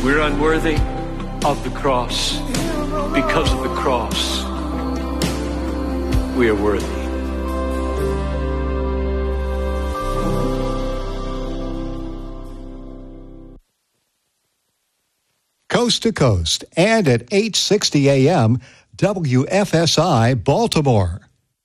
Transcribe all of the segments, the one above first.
We're unworthy of the cross. Because of the cross, we are worthy. Coast to Coast and at 8:60 a.m. WFSI Baltimore.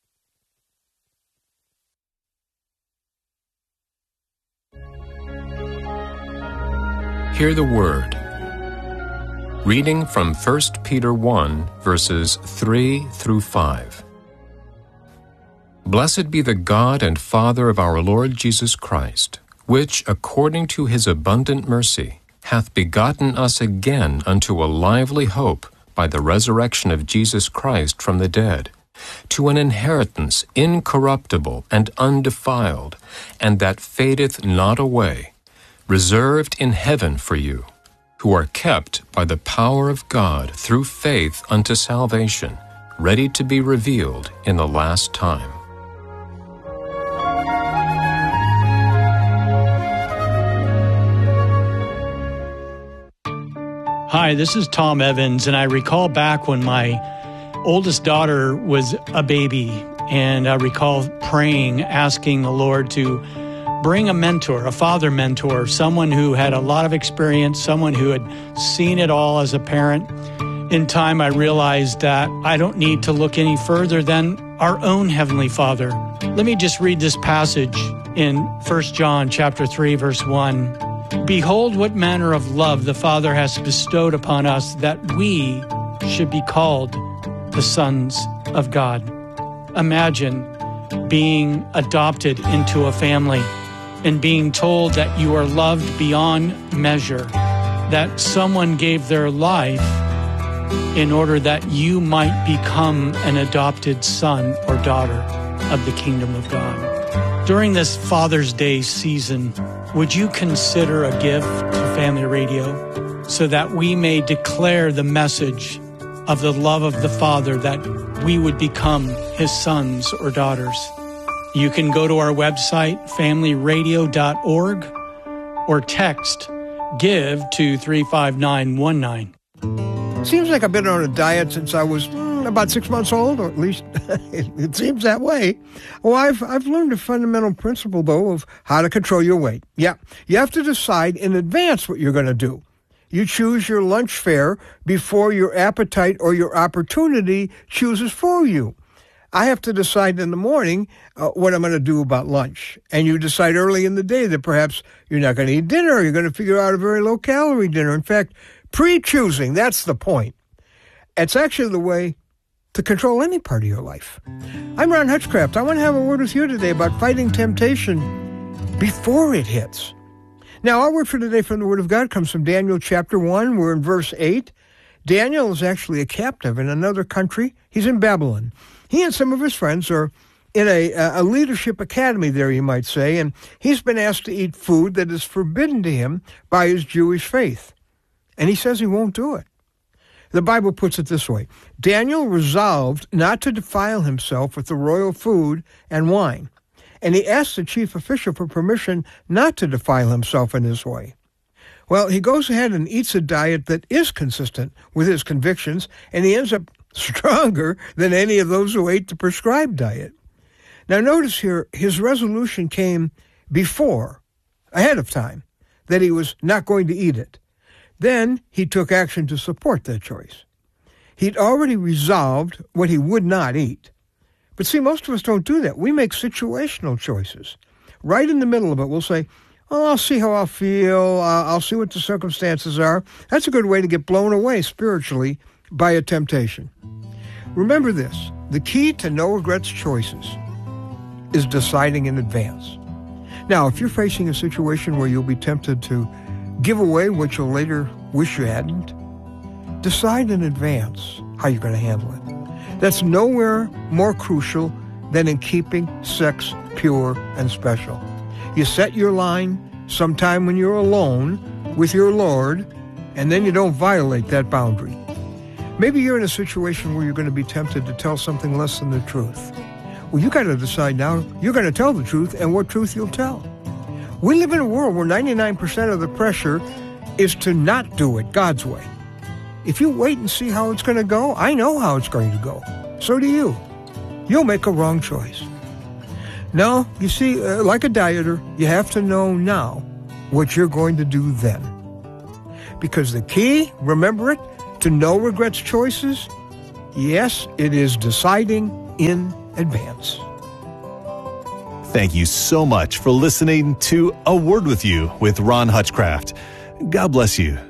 Hear the Word. Reading from 1 Peter 1, verses 3 through 5. Blessed be the God and Father of our Lord Jesus Christ, which, according to his abundant mercy, hath begotten us again unto a lively hope by the resurrection of Jesus Christ from the dead, to an inheritance incorruptible and undefiled, and that fadeth not away, reserved in heaven for you, who are kept by the power of God through faith unto salvation, ready to be revealed in the last time. Hi, this is Tom Evans, and I recall back when my oldest daughter was a baby, and I recall praying, asking the Lord to bring a mentor, a father mentor, someone who had a lot of experience, someone who had seen it all as a parent. In time, I realized that I don't need to look any further than our own Heavenly Father. Let me just read this passage in 1 John chapter 3, verse 1. Behold, what manner of love the Father has bestowed upon us, that we should be called the sons of God. Imagine being adopted into a family and being told that you are loved beyond measure, that someone gave their life in order that you might become an adopted son or daughter of the kingdom of God. During this Father's Day season, would you consider a gift to Family Radio so that we may declare the message of the love of the Father, that we would become his sons or daughters? You can go to our website, familyradio.org, or text GIVE to 35919. Seems like I've been on a diet since I was about 6 months old, or at least it seems that way. Well, I've learned a fundamental principle, though, of how to control your weight. Yeah, you have to decide in advance what you're going to do. You choose your lunch fare before your appetite or your opportunity chooses for you. I have to decide in the morning what I'm going to do about lunch. And you decide early in the day that perhaps you're not going to eat dinner. You're going to figure out a very low-calorie dinner. In fact, pre-choosing, that's the point. It's actually the way to control any part of your life. I'm Ron Hutchcraft. I want to have a word with you today about fighting temptation before it hits. Now, our word for today from the Word of God comes from Daniel chapter 1. We're in verse 8. Daniel is actually a captive in another country. He's in Babylon. He and some of his friends are in a leadership academy there, you might say, and he's been asked to eat food that is forbidden to him by his Jewish faith. And he says he won't do it. The Bible puts it this way. Daniel resolved not to defile himself with the royal food and wine, and he asked the chief official for permission not to defile himself in this way. Well, he goes ahead and eats a diet that is consistent with his convictions, and he ends up stronger than any of those who ate the prescribed diet. Now notice here, his resolution came ahead of time, that he was not going to eat it. Then he took action to support that choice. He'd already resolved what he would not eat. But see, most of us don't do that. We make situational choices. Right in the middle of it, we'll say, well, I'll see how I'll feel. I'll see what the circumstances are. That's a good way to get blown away spiritually by a temptation. Remember this, the key to no regrets choices is deciding in advance. Now, if you're facing a situation where you'll be tempted to give away what you'll later wish you hadn't, decide in advance how you're going to handle it. That's nowhere more crucial than in keeping sex pure and special. You set your line sometime when you're alone with your Lord, and then you don't violate that boundary. Maybe you're in a situation where you're going to be tempted to tell something less than the truth. Well, you got to decide now you're going to tell the truth and what truth you'll tell. We live in a world where 99% of the pressure is to not do it God's way. If you wait and see how it's going to go, I know how it's going to go. So do you. You'll make a wrong choice. No, you see, like a dieter, you have to know now what you're going to do then. Because the key, remember it, to no regrets choices, yes, it is deciding in advance. Thank you so much for listening to A Word With You with Ron Hutchcraft. God bless you.